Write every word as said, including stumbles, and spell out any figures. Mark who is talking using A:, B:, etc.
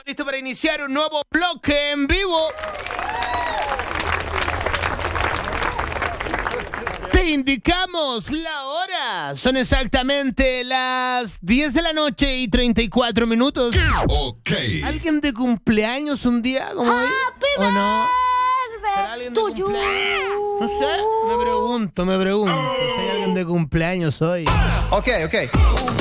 A: Listo para iniciar un nuevo bloque en vivo. Te indicamos la hora. Son exactamente las diez de la noche y treinta y cuatro minutos.
B: Ok.
A: ¿Alguien de cumpleaños un día como hoy? ¿O no? ¿Será alguien de cumpleaños? No sé, me pregunto, me pregunto si hay alguien de cumpleaños hoy.
C: Ok, ok.